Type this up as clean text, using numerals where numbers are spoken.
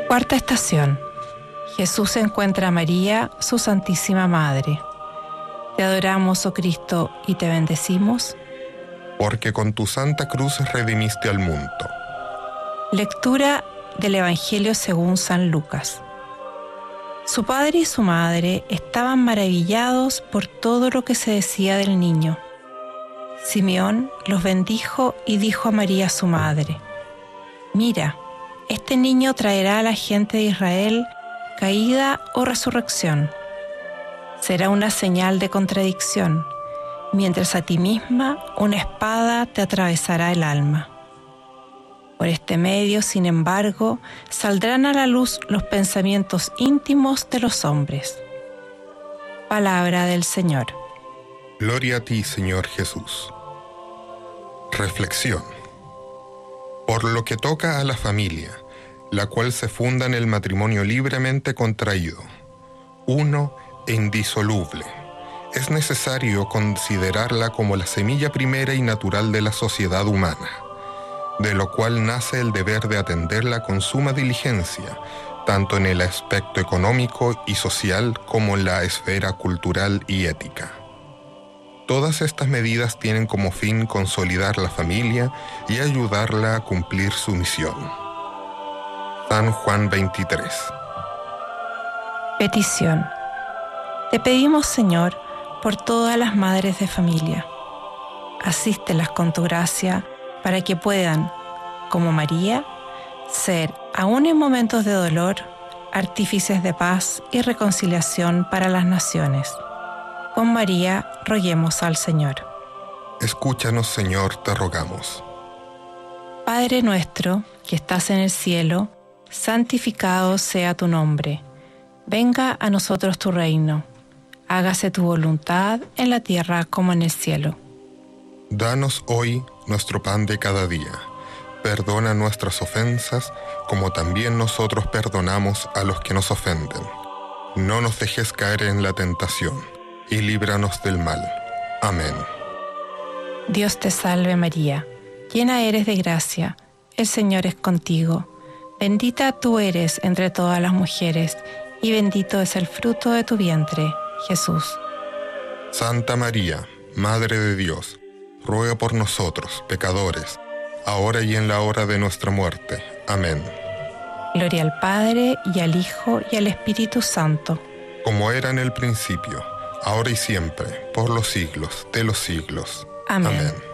Cuarta estación. Jesús encuentra a María, su Santísima Madre. Te adoramos, oh Cristo, y te bendecimos, porque con tu santa cruz redimiste al mundo. Lectura del Evangelio según San Lucas. Su padre y su madre estaban maravillados por todo lo que se decía del niño. Simeón los bendijo y dijo a María su madre: Mira, este niño traerá a la gente de Israel caída o resurrección. Será una señal de contradicción, mientras a ti misma una espada te atravesará el alma. Por este medio, sin embargo, saldrán a la luz los pensamientos íntimos de los hombres. Palabra del Señor. Gloria a ti, Señor Jesús. Reflexión. Por lo que toca a la familia, la cual se funda en el matrimonio libremente contraído, uno e indisoluble, es necesario considerarla como la semilla primera y natural de la sociedad humana, de lo cual nace el deber de atenderla con suma diligencia, tanto en el aspecto económico y social como en la esfera cultural y ética. Todas estas medidas tienen como fin consolidar la familia y ayudarla a cumplir su misión. San Juan 23. Petición. Te pedimos, Señor, por todas las madres de familia. Asístelas con tu gracia para que puedan, como María, ser, aun en momentos de dolor, artífices de paz y reconciliación para las naciones. Con María, roguemos al Señor. Escúchanos, Señor, te rogamos. Padre nuestro, que estás en el cielo, santificado sea tu nombre. Venga a nosotros tu reino. Hágase tu voluntad en la tierra como en el cielo. Danos hoy nuestro pan de cada día. Perdona nuestras ofensas, como también nosotros perdonamos a los que nos ofenden. No nos dejes caer en la tentación, y líbranos del mal. Amén. Dios te salve María, llena eres de gracia, el Señor es contigo. Bendita tú eres entre todas las mujeres, y bendito es el fruto de tu vientre, Jesús. Santa María, Madre de Dios, ruega por nosotros, pecadores, ahora y en la hora de nuestra muerte. Amén. Gloria al Padre, y al Hijo, y al Espíritu Santo. Como era en el principio, ahora y siempre, por los siglos de los siglos. Amén. Amén.